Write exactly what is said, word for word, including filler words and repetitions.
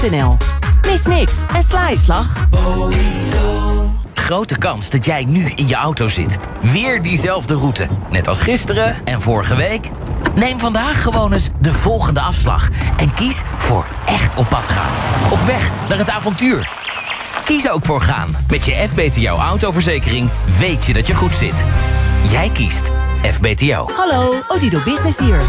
n l. Mis niks en sla je slag. Grote kans dat jij nu in je auto zit. Weer diezelfde route. Net als gisteren en vorige week. Neem vandaag gewoon eens de volgende afslag. En kies voor echt op pad gaan. Op weg naar het avontuur. Kies ook voor gaan. Met je F B T O autoverzekering weet je dat je goed zit. Jij kiest F B T O. Hallo, Odido Business hier.